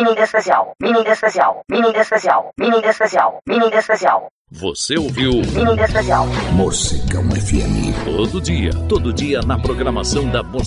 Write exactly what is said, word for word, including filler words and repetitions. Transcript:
mini especial, mini especial, mini especial, mini especial, mini especial. Você ouviu Mini especial. Morcegão F M. Todo dia, todo dia na programação da Morcegão.